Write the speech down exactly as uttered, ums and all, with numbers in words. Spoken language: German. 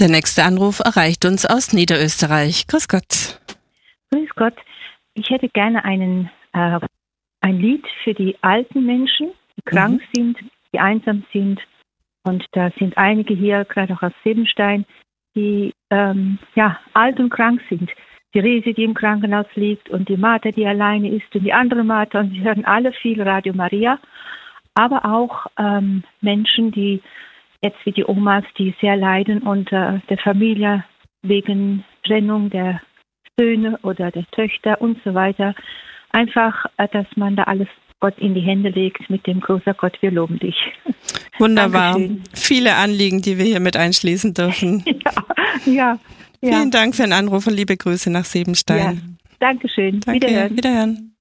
Der nächste Anruf erreicht uns aus Niederösterreich. Grüß Gott. Grüß Gott. Ich hätte gerne einen, äh, ein Lied für die alten Menschen, die krank mhm. sind, die einsam sind. Und da sind einige hier, gerade auch aus Siebenstein, die ähm, ja, alt und krank sind. Die Resi, die im Krankenhaus liegt, und die Martha, die alleine ist, und die andere Martha. Und sie hören alle viel Radio Maria. Aber auch ähm, Menschen, die jetzt wie die Omas, die sehr leiden unter der Familie wegen Trennung der Söhne oder der Töchter und so weiter. Einfach, dass man da alles Gott in die Hände legt mit dem großer Gott, wir loben dich. Wunderbar. Dankeschön. Viele Anliegen, die wir hier mit einschließen dürfen. ja, ja, ja. Vielen Dank für den Anruf und liebe Grüße nach Siebenstein. Ja, Dankeschön. Danke. Wiederhören. Wiederhören.